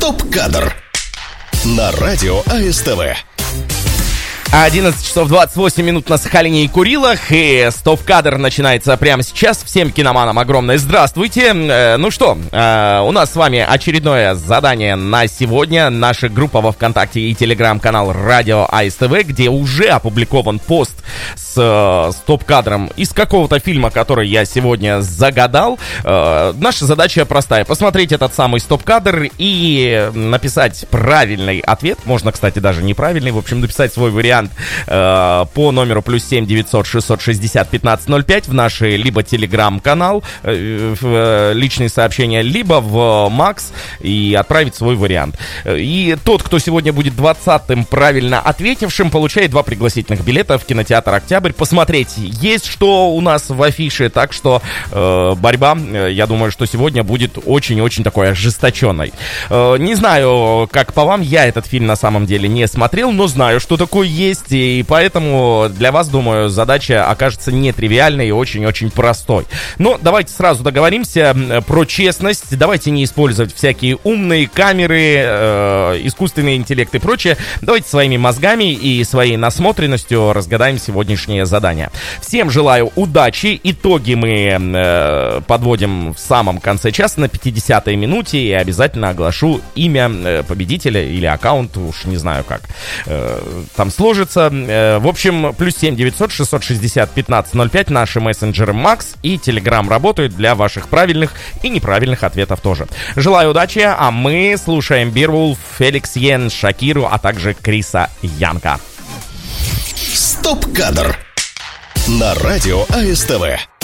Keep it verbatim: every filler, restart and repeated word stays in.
Стоп-кадр на радио АСТВ. одиннадцать часов двадцать восемь минут на Сахалине и Курилах, и стоп-кадр начинается прямо сейчас. Всем киноманам огромное здравствуйте. Э, ну что, э, у нас с вами очередное задание на сегодня. Наша группа во ВКонтакте и телеграм-канал Радио АСТВ, где уже опубликован пост с э, стоп-кадром из какого-то фильма, который я сегодня загадал. Э, наша задача простая: посмотреть этот самый стоп-кадр и написать правильный ответ. Можно, кстати, даже неправильный. В общем, написать свой вариант по номеру плюс семь девятьсот шестьсот шестьдесят пятнадцать ноль пять в наш либо телеграм-канал, в личные сообщения, либо в Макс, и отправить свой вариант. И тот, кто сегодня будет двадцатым правильно ответившим, получает два пригласительных билета в кинотеатр «Октябрь». Посмотреть есть что у нас в афише, так что э, борьба, я думаю, что сегодня будет очень-очень такой ожесточенной. Э, не знаю, как по вам, я этот фильм на самом деле не смотрел, но знаю, что такое есть. И поэтому для вас, думаю, задача окажется нетривиальной и очень-очень простой. Но давайте сразу договоримся про честность. Давайте не использовать всякие умные камеры, э, искусственный интеллект и прочее. Давайте своими мозгами и своей насмотренностью разгадаем сегодняшнее задание. Всем желаю удачи. Итоги мы э, подводим в самом конце часа, на пятидесятой минуте. И обязательно оглашу имя победителя или аккаунт, уж не знаю как э, там сложится. В общем, плюс семь девятьсот шестьсот шестьдесят пятнадцать ноль пять наши мессенджеры Макс и Телеграм работают для ваших правильных и неправильных ответов тоже. Желаю удачи, а мы слушаем Бирвулф, Феликс Йен, Шакиру, а также Криса Янка. Стоп-кадр на радио АСТВ.